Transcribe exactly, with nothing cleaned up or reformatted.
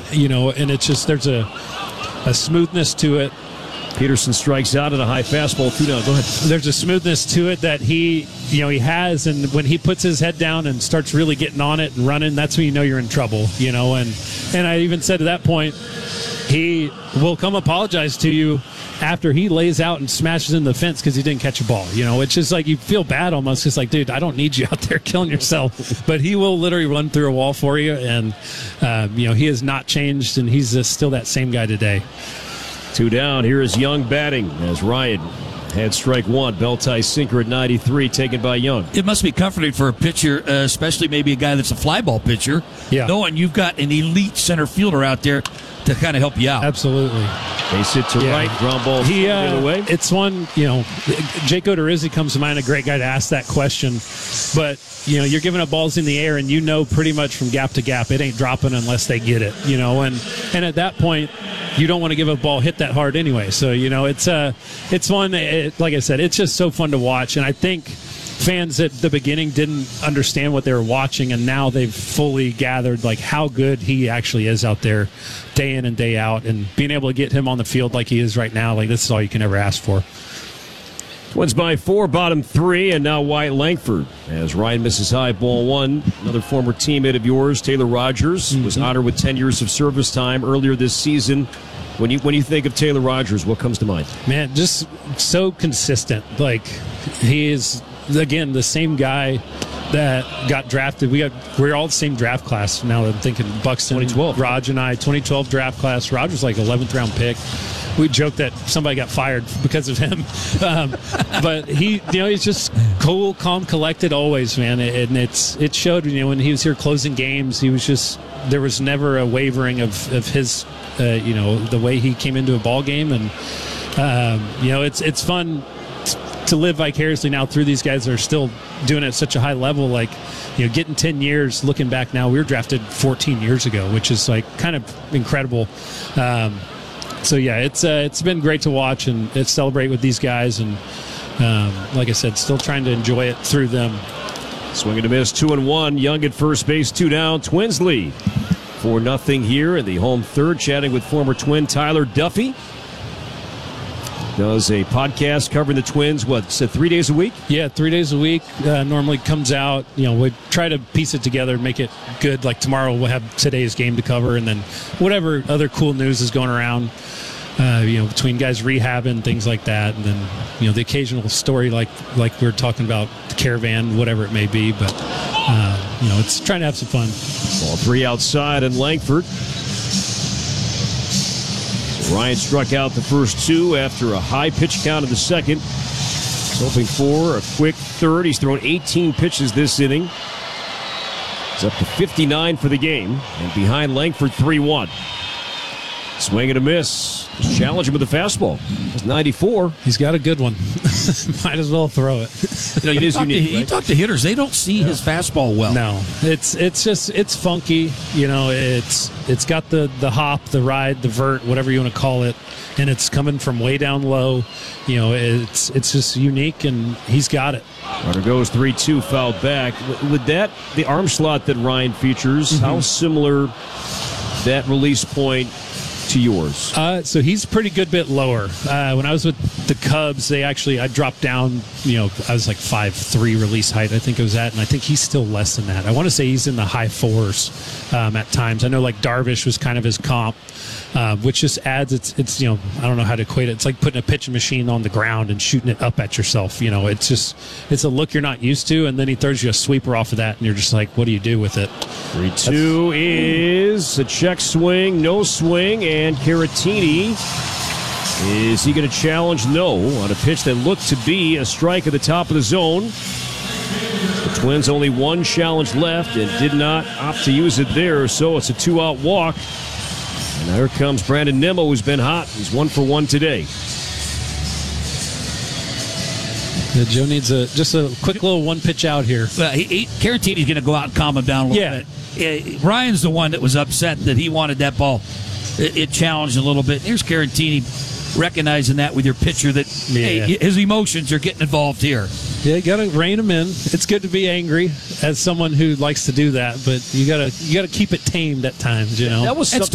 you know, and it's just there's a a smoothness to it. Peterson strikes out at a high fastball, two down. Go ahead. There's a smoothness to it that he, you know, he has, and when he puts his head down and starts really getting on it and running, that's when you know you're in trouble, you know. And and I even said at that point, he will come apologize to you after he lays out and smashes in the fence because he didn't catch a ball. You know, it's just like you feel bad almost. It's like, dude, I don't need you out there killing yourself. But he will literally run through a wall for you, and um, you know, he has not changed, and he's uh, still that same guy today. Two down. Here is Young batting as Ryan had strike one. Bell-tie sinker at ninety-three, taken by Young. It must be comforting for a pitcher, uh, especially maybe a guy that's a fly ball pitcher, yeah. knowing you've got an elite center fielder out there to kind of help you out. Absolutely. Base hit to yeah. right. Ground ball he, uh, the other way. It's one, you know, Jake Odorizzi comes to mind, a great guy to ask that question. But, you know, you're giving up balls in the air, and you know pretty much from gap to gap it ain't dropping unless they get it, you know. And, and at that point, you don't want to give a ball hit that hard anyway. So, you know, it's uh, it's one, it, like I said, it's just so fun to watch. And I think fans at the beginning didn't understand what they were watching, and now they've fully gathered, like, how good he actually is out there day in and day out. And being able to get him on the field like he is right now, like, this is all you can ever ask for. Twins by four, bottom three, and now Wyatt Langford as Ryan misses high, ball one. Another former teammate of yours, Taylor Rogers, mm-hmm. was honored with ten years of service time earlier this season. When you when you think of Taylor Rogers, what comes to mind? Man, just so consistent. Like, he is, again, the same guy that got drafted. We got we're all the same draft class now. I'm thinking Buxton, twenty twelve, Raj and I, twenty twelve draft class. Raj was like eleventh round pick. We joked that somebody got fired because of him, um, but he, you know, he's just cool, calm, collected always, man. And it's it showed, you know, when he was here closing games, he was just there was never a wavering of of his, uh, you know, the way he came into a ball game, and um, you know, it's it's fun to live vicariously now through these guys that are still doing it at such a high level. Like, you know, getting ten years, looking back now, we were drafted fourteen years ago, which is like kind of incredible. Um, so yeah, it's uh, it's been great to watch and uh, celebrate with these guys, and um, like I said, still trying to enjoy it through them. Swing and a miss, two and one. Young at first base, two down. Twins lead four nothing here in the home third. Chatting with former Twin Tyler Duffy. Does a podcast covering the Twins, what, said three days a week? Yeah, three days a week. Uh, normally comes out, you know, we try to piece it together, make it good. Like tomorrow we'll have today's game to cover, and then whatever other cool news is going around, uh, you know, between guys rehabbing, things like that. And then, you know, the occasional story like like we were talking about the Caravan, whatever it may be. But, uh, you know, it's trying to have some fun. Ball three outside, and Langford. Ryan struck out the first two after a high pitch count of the second. He's hoping for a quick third. He's thrown eighteen pitches this inning. He's up to fifty-nine for the game, and behind Langford three one. Swing and a miss. Just challenge him with a fastball. It's ninety-four. He's got a good one. Might as well throw it. You, know, you, talk unique, to, right? you talk to hitters, they don't see yeah. his fastball well. No, it's it's just it's funky. You know, it's it's got the the hop, the ride, the vert, whatever you want to call it, and it's coming from way down low. You know, it's it's just unique, and he's got it. Runner goes three two, fouled back. With that, the arm slot that Ryan features, mm-hmm. how similar that release point to yours? Uh, so he's a pretty good bit lower. Uh, when I was with the Cubs, they actually, I dropped down, you know, I was like five three release height, I think it was at, and I think he's still less than that. I want to say he's in the high fours um, at times. I know like Darvish was kind of his comp, uh, which just adds, it's, it's, you know, I don't know how to equate it. It's like putting a pitching machine on the ground and shooting it up at yourself. You know, it's just, it's a look you're not used to, and then he throws you a sweeper off of that, and you're just like, what do you do with it? three two is a check swing, no swing, and Caratini, is he going to challenge? No, on a pitch that looked to be a strike at the top of the zone. The Twins only one challenge left and did not opt to use it there, so it's a two-out walk. And here comes Brandon Nimmo, who's been hot. He's one for one today. Yeah, Joe needs a just a quick little one pitch out here. Well, he, he, Caratini's going to go out and calm him down a little yeah. bit. Uh, Ryan's the one that was upset that he wanted that ball. It, it challenged a little bit. Here's Caratini recognizing that with your pitcher that yeah. hey, his emotions are getting involved here. Yeah, you got to rein him in. It's good to be angry as someone who likes to do that, but you got to you got to keep it tamed at times. You know, that was something.